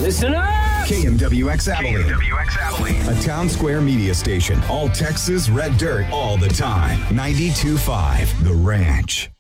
Listen up! KMWX Abilene. A town square media station. All Texas red dirt all the time. 92.5 The Ranch.